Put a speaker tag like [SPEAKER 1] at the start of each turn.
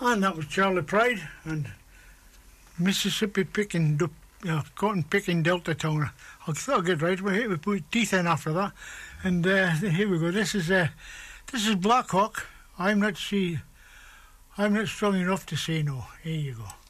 [SPEAKER 1] And that was Charlie Pride and Mississippi Picking, Cotton Picking Delta Town. I thought I'd get right. We put teeth in after that. And here we go. This is Black Hawk. I'm not strong enough to say no. Here you go.